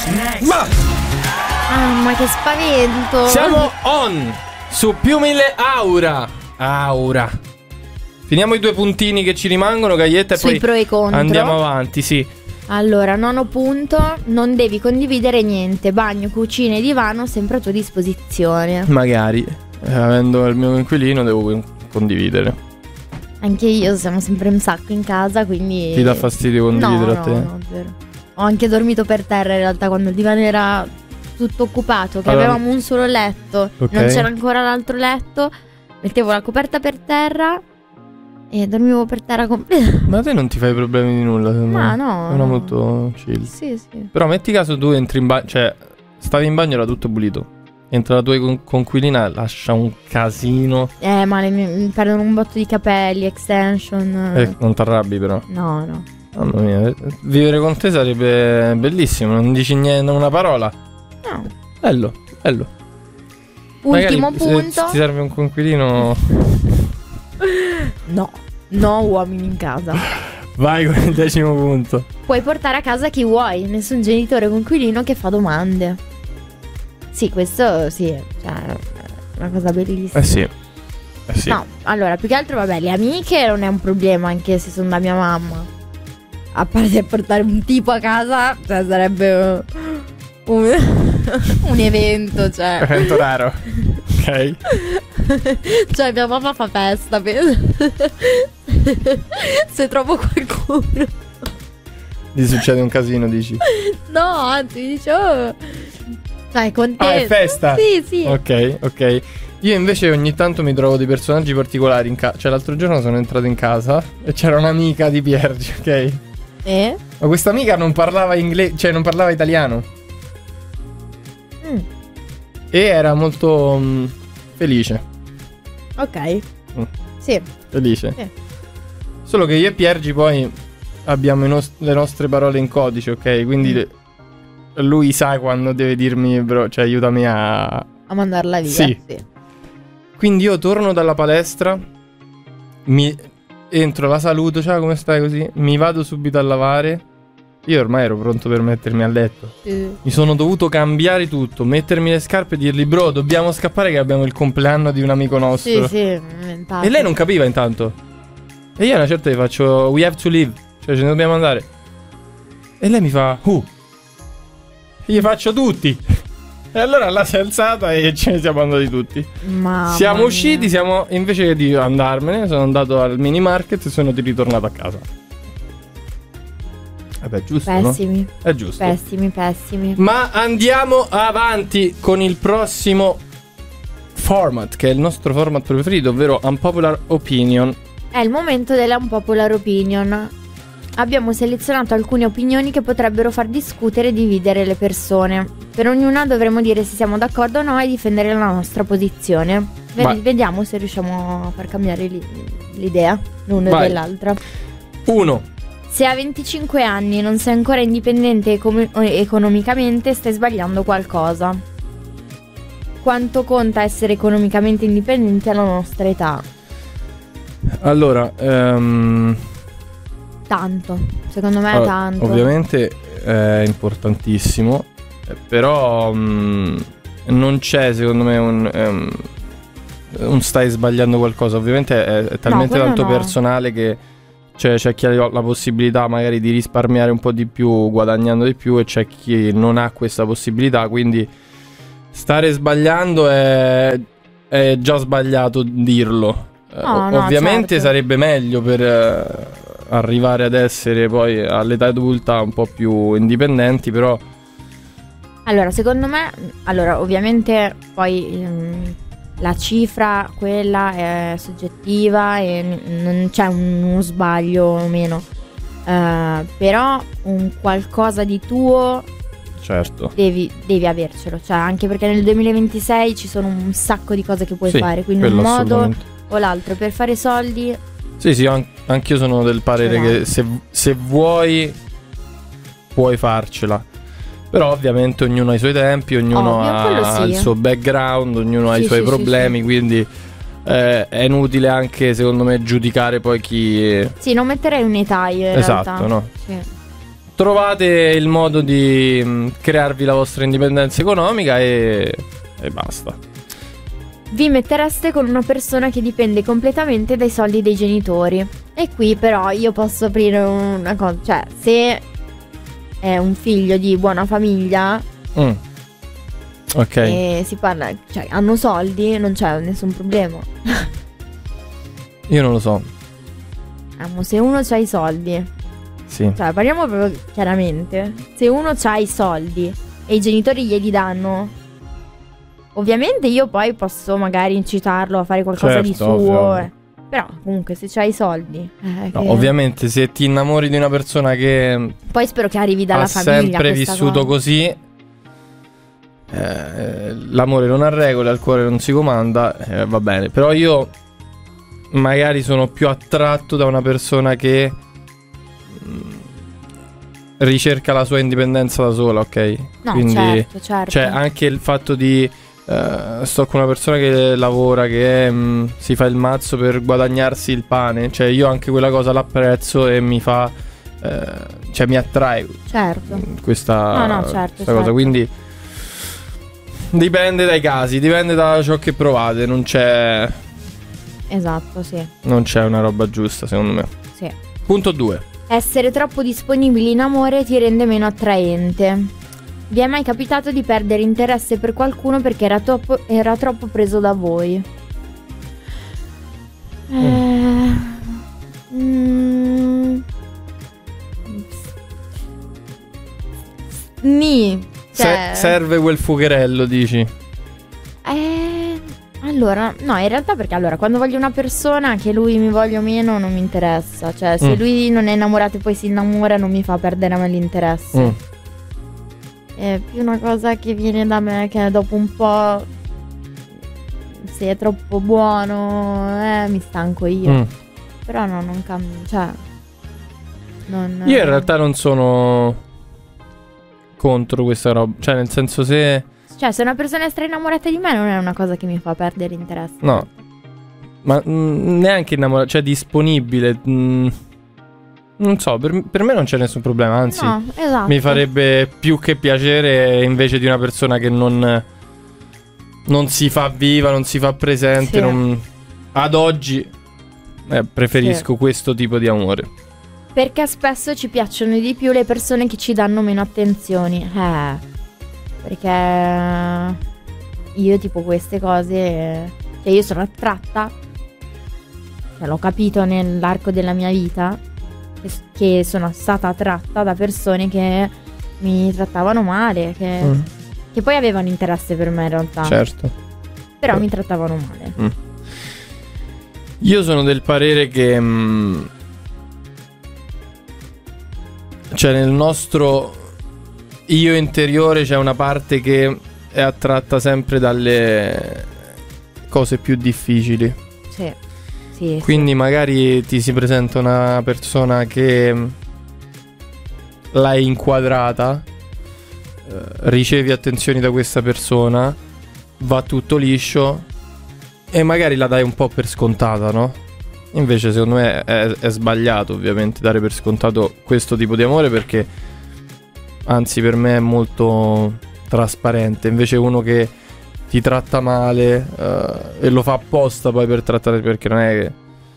Ma che spavento. Siamo on su più 1000 Aura. Finiamo i 2 puntini che ci rimangono, Gaietta, e sui poi pro e contro andiamo avanti, sì. Allora, 9° punto: non devi condividere niente. Bagno, cucina e divano sempre a tua disposizione. Magari, avendo il mio coinquilino, devo condividere. Anche io, siamo sempre un sacco in casa, quindi Ti dà fastidio condividere a te? No, zero. Ho anche dormito per terra in realtà, quando il divano era tutto occupato, che Allora, avevamo un solo letto, ok. non c'era ancora l'altro letto. Mettevo la coperta per terra e dormivo per terra Ma te non ti fai problemi di nulla, secondo me. no. È una molto chill. Sì. Però metti caso tu entri in bagno, cioè stavi in bagno, era tutto pulito. Entra la tua conquilina, lascia un casino. Male, mi perdono un botto di capelli, extension. Non t'arrabbi però. No. Mamma mia, vivere con te sarebbe bellissimo, non dici niente, una parola. No. Bello. Ultimo Magari, punto. se ti serve un conquilino. No uomini in casa. Vai con il 10° punto. Puoi portare a casa chi vuoi, nessun genitore coinquilino che fa domande. Sì, questo sì, cioè è una cosa bellissima. Sì. No, allora, più che altro, vabbè, le amiche non è un problema, anche se sono da mia mamma. A parte portare un tipo a casa, cioè sarebbe un evento, cioè. Evento raro. Ok. Cioè mia mamma fa festa se trovo qualcuno. Gli succede un casino, dici? No, anzi mi dice cioè, contento. Ah, è festa? Sì. Ok. Io invece ogni tanto mi trovo dei personaggi particolari in casa. Cioè l'altro giorno sono entrato in casa e c'era un'amica di Piergi, ok? Ma questa amica non parlava inglese, cioè non parlava italiano. E era molto felice. Ok. Sì. Felice. Sì. Solo che io e Piergi poi abbiamo le nostre parole in codice, ok? Quindi lui sa quando deve dirmi, bro, cioè aiutami a mandarla via. Sì. Quindi io torno dalla palestra, entro, la saluto, ciao, come stai, così, mi vado subito a lavare. Io ormai ero pronto per mettermi a letto. Mi sono dovuto cambiare tutto, mettermi le scarpe e dirgli, bro, dobbiamo scappare che abbiamo il compleanno di un amico nostro. Sì, E lei non capiva intanto. E io a una certa gli faccio, we have to leave, cioè ce ne dobbiamo andare. E lei mi fa, E gli faccio tutti. E allora là si è alzata e ce ne siamo andati tutti. Siamo usciti, invece di andarmene, sono andato al mini market e sono ritornato a casa. Vabbè, giusto, pessimi, no? È giusto. Pessimi. Ma andiamo avanti con il prossimo format, che è il nostro format preferito, ovvero Unpopular Opinion. È il momento della Unpopular Opinion. Abbiamo selezionato alcune opinioni che potrebbero far discutere e dividere le persone. Per ognuna dovremo dire se siamo d'accordo o no e difendere la nostra posizione. Vediamo se riusciamo a far cambiare l'idea l'uno e dell'altra. 1. Se a 25 anni non sei ancora indipendente economicamente, stai sbagliando qualcosa. Quanto conta essere economicamente indipendenti alla nostra età? Allora, tanto, secondo me è tanto. Ovviamente è importantissimo, però non c'è secondo me un stai sbagliando qualcosa. Ovviamente è talmente tanto personale che c'è chi ha la possibilità magari di risparmiare un po' di più guadagnando di più, e c'è chi non ha questa possibilità, quindi stare sbagliando è già sbagliato dirlo. Ovviamente certo, sarebbe meglio per arrivare ad essere poi all'età adulta un po' più indipendenti, però allora secondo me, ovviamente poi la cifra quella è soggettiva e non c'è uno sbaglio o meno, però un qualcosa di tuo certo devi avercelo, cioè anche perché nel 2026 ci sono un sacco di cose che puoi fare, quindi un modo o l'altro per fare soldi. Sì, anch'io sono del parere che se vuoi puoi farcela, però ovviamente ognuno ha i suoi tempi, ognuno ha il suo background, ognuno ha i suoi problemi, quindi è inutile anche secondo me giudicare poi chi... Sì, non metterei un'età io in realtà. No? Sì. trovate il modo di crearvi la vostra indipendenza economica e basta. Vi mettereste con una persona che dipende completamente dai soldi dei genitori. E qui però io posso aprire una cosa, cioè se è un figlio di buona famiglia, ok, e si parla, cioè hanno soldi, non c'è nessun problema. Io non lo so. Se uno c'ha i soldi, sì, cioè parliamo proprio chiaramente, se uno c'ha i soldi e i genitori glieli danno, ovviamente io poi posso magari incitarlo a fare qualcosa di suo, ovvio. Però comunque se c'hai i soldi, no, ovviamente se ti innamori di una persona che poi spero che arrivi dalla ha famiglia, sempre vissuto così, l'amore non ha regole, al cuore non si comanda, va bene. Però io magari sono più attratto da una persona che ricerca la sua indipendenza da sola, ok? No, quindi certo. cioè anche il fatto di sto con una persona che lavora, che si fa il mazzo per guadagnarsi il pane, cioè io anche quella cosa l'apprezzo e mi fa cioè mi attrae, certo, questa certo. cosa. Quindi dipende dai casi, dipende da ciò che provate, non c'è, esatto, sì, non c'è una roba giusta secondo me. sì. Punto 2. Essere troppo disponibili in amore ti rende meno attraente. Vi è mai capitato di perdere interesse per qualcuno perché era troppo preso da voi? Serve quel fuocherello, dici? Allora, no, in realtà perché allora quando voglio una persona, che lui mi voglia o meno non mi interessa. Cioè se lui non è innamorato e poi si innamora non mi fa perdere a me l'interesse. È più una cosa che viene da me, che dopo un po', se è troppo buono, mi stanco io. Però no, non cambia, cioè io in realtà non sono contro questa roba, cioè nel senso se una persona è stra innamorata di me non è una cosa che mi fa perdere interesse. No, ma neanche innamorata, cioè disponibile. Non so, per me non c'è nessun problema, anzi no, esatto. Mi farebbe più che piacere invece di una persona che non si fa viva, non si fa presente, sì. Ad oggi preferisco questo tipo di amore. Perché spesso ci piacciono di più le persone che ci danno meno attenzioni. Perché io tipo queste cose, cioè io sono attratta, cioè l'ho capito nell'arco della mia vita, che sono stata attratta da persone che mi trattavano male, che poi avevano interesse per me in realtà. Certo. Però mi trattavano male. Io sono del parere che cioè nel nostro io interiore c'è una parte che è attratta sempre dalle cose più difficili. Sì. Quindi magari ti si presenta una persona che l'hai inquadrata, ricevi attenzioni da questa persona, va tutto liscio e magari la dai un po' per scontata, no? Invece secondo me è sbagliato ovviamente dare per scontato questo tipo di amore, perché anzi per me è molto trasparente. Invece uno che ti tratta male e lo fa apposta poi per trattare, perché non è che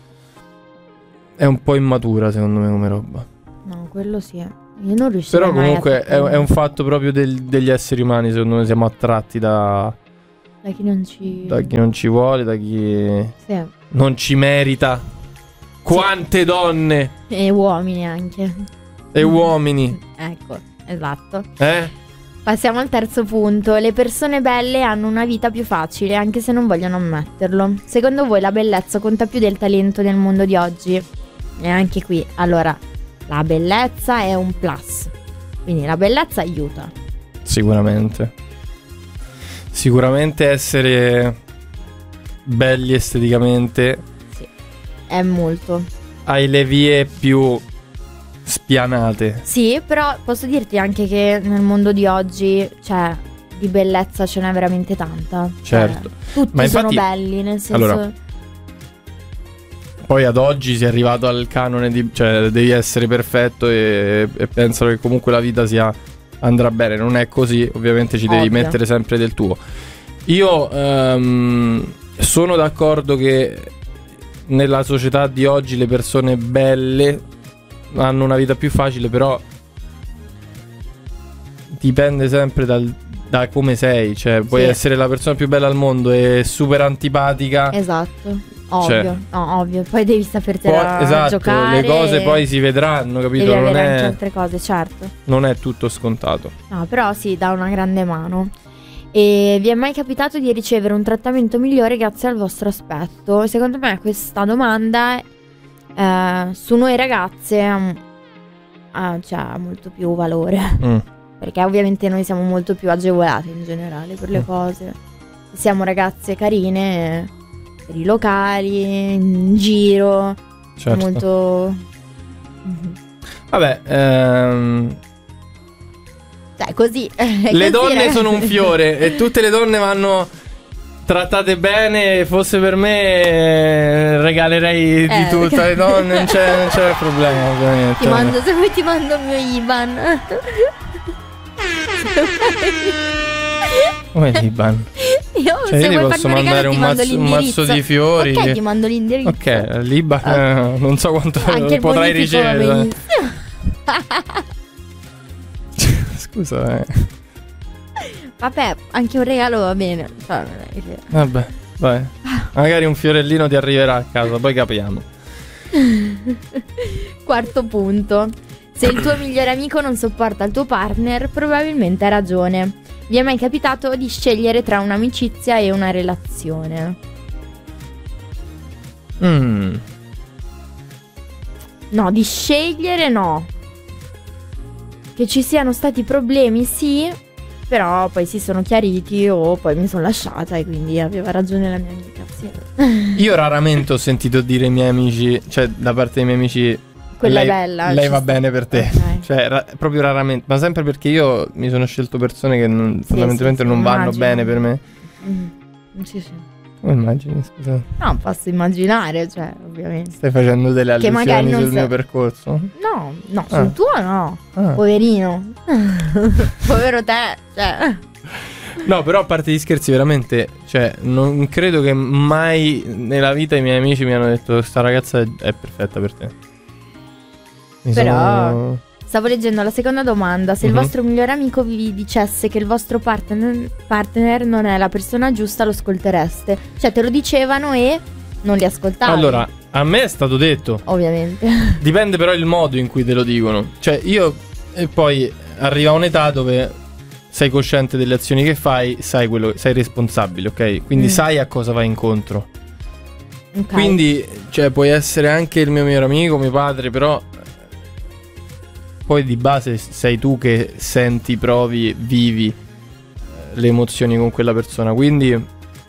è un po' immatura secondo me come roba. No, quello sì. Io non riuscirei. Però comunque è un fatto proprio degli esseri umani, secondo me siamo attratti da chi non ci vuole, da chi sì. Non ci merita. Quante donne e uomini anche. E uomini. Ecco, esatto. Passiamo al terzo punto. Le persone belle hanno una vita più facile, anche se non vogliono ammetterlo. Secondo voi la bellezza conta più del talento nel mondo di oggi? E anche qui, allora, la bellezza è un plus. Quindi la bellezza aiuta. Sicuramente essere belli esteticamente, sì, è molto. Hai le vie più spianate. Sì, però posso dirti anche che nel mondo di oggi, cioè, di bellezza ce n'è veramente tanta. Certo. Tutti ma infatti, sono belli, nel senso. Allora, Poi ad oggi si è arrivato al canone di, cioè devi essere perfetto e pensano che comunque la vita andrà bene. Non è così, ovviamente ci devi mettere sempre del tuo. Io sono d'accordo che nella società di oggi le persone belle hanno una vita più facile, però dipende sempre da come sei. Cioè puoi essere la persona più bella al mondo e super antipatica. Esatto. Ovvio, no, ovvio. Poi devi sapertela giocare. Le cose poi si vedranno, capito? Devi non avere è anche altre cose, certo. Non è tutto scontato. No, però sì, dà una grande mano. E vi è mai capitato di ricevere un trattamento migliore grazie al vostro aspetto? Secondo me questa domanda su noi ragazze ha molto più valore. Perché ovviamente noi siamo molto più agevolate in generale per le cose. Siamo ragazze carine per i locali, in giro. Certo. Molto... Vabbè, cioè così. Le donne sono un fiore e tutte le donne vanno trattate bene. Fosse per me regalerei di tutto alle donne. Non c'è problema, ovviamente. Se vuoi ti mando il mio IBAN. Come l'IBAN? Io ti posso mandare un mazzo di fiori. Ok, ti mando l'indirizzo. Ok, l'IBAN non so quanto potrai ricevere. Scusa. Vabbè, anche un regalo va bene. Vabbè, vai. Magari un fiorellino ti arriverà a casa, poi capiamo. Quarto punto. Se il tuo migliore amico non sopporta il tuo partner, probabilmente ha ragione. Vi è mai capitato di scegliere tra un'amicizia e una relazione? No, di scegliere no. Che ci siano stati problemi, sì, però poi si sono chiariti o poi mi sono lasciata e quindi aveva ragione la mia amica, sì. Io raramente ho sentito dire ai miei amici, cioè da parte dei miei amici, quella è bella. Lei va bene per te. Okay. Cioè proprio raramente. Ma sempre perché io mi sono scelto persone che fondamentalmente non vanno bene per me. Sì. Come immagini, scusa? No, posso immaginare, cioè, ovviamente. Stai facendo delle allusioni sul mio percorso? No, sul tuo no. Poverino. Povero te, cioè. No, però a parte gli scherzi, veramente, cioè, non credo che mai nella vita i miei amici mi hanno detto questa ragazza è perfetta per te. Stavo leggendo la seconda domanda. Se il vostro migliore amico vi dicesse che il vostro partner non è la persona giusta, lo ascoltereste? Cioè te lo dicevano e non li ascoltavi? Allora, a me è stato detto. Ovviamente. Dipende però il modo in cui te lo dicono. Cioè io, e poi arriva un'età dove sei cosciente delle azioni che fai, sai responsabile, ok? Quindi sai a cosa vai incontro. Okay. Quindi, cioè, puoi essere anche il mio migliore amico, mio padre, però poi di base sei tu che senti, provi, vivi le emozioni con quella persona. Quindi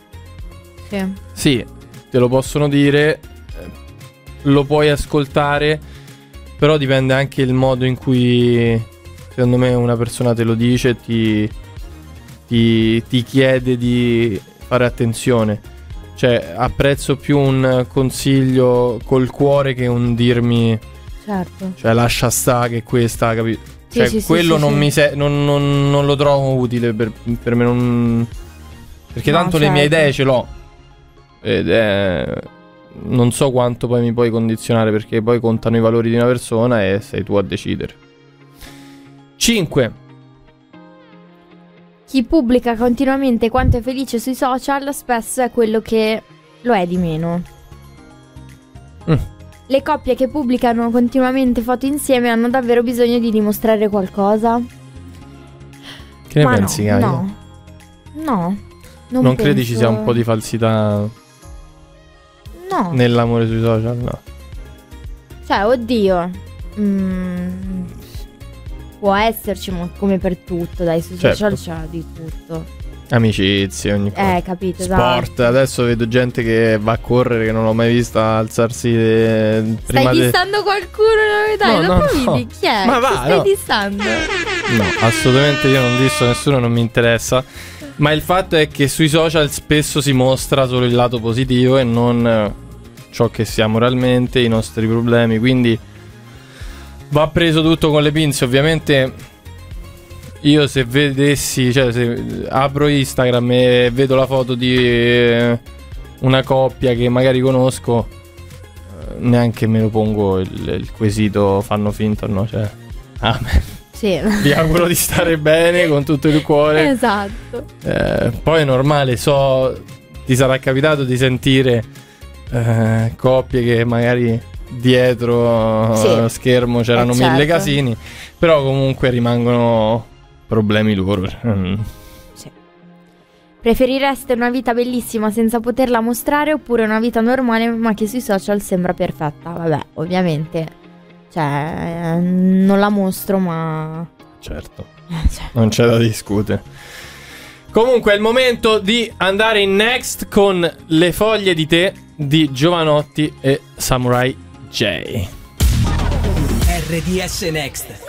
sì, te lo possono dire, lo puoi ascoltare, però dipende anche il modo in cui, secondo me, una persona te lo dice, ti chiede di fare attenzione. Cioè apprezzo più un consiglio col cuore che un dirmi certo, cioè lascia sta che questa, capito? Sì, cioè quello non lo trovo utile per me, perché tanto le mie idee ce l'ho ed non so quanto poi mi puoi condizionare, perché poi contano i valori di una persona e sei tu a decidere. 5. Chi pubblica continuamente quanto è felice sui social spesso è quello che lo è di meno. Le coppie che pubblicano continuamente foto insieme hanno davvero bisogno di dimostrare qualcosa? Che ne pensi, Gaia? No, non credi ci sia un po' di falsità? No. Nell'amore sui social? No. Cioè, oddio, può esserci, ma come per tutto, dai, sui social c'è di tutto. Amicizie, ogni cosa. Capito, sport, esatto. Adesso vedo gente che va a correre che non l'ho mai vista alzarsi prima. Stai dissando qualcuno? Dai, dopo vedi chi è? Ma va, stai dissando? No, assolutamente io non disso nessuno, non mi interessa. Ma il fatto è che sui social spesso si mostra solo il lato positivo e non ciò che siamo realmente, i nostri problemi, quindi va preso tutto con le pinze. Ovviamente io se vedessi, cioè se apro Instagram e vedo la foto di una coppia che magari conosco, neanche me lo pongo il quesito fanno finta, no? Cioè, sì. Vi auguro di stare bene con tutto il cuore. Esatto. Poi è normale, ti sarà capitato di sentire coppie che magari dietro schermo c'erano mille casini, però comunque rimangono problemi loro. Sì. Preferireste una vita bellissima senza poterla mostrare oppure una vita normale ma che sui social sembra perfetta? Vabbè, ovviamente, cioè, non la mostro, ma certo, non c'è da discutere. Comunque è il momento di andare in next con Le foglie di tè di Giovanotti e Samurai J. RDS Next.